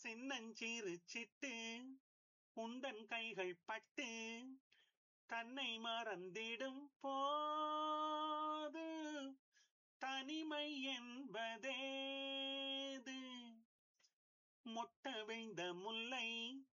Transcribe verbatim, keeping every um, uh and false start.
சின்னஞ்சிறு சிட்டு உந்தன் கைகள் பட்டு தன்னை மறந்திடும் போது தனிமை என்பதேது மொட்ட வைந்த முல்லை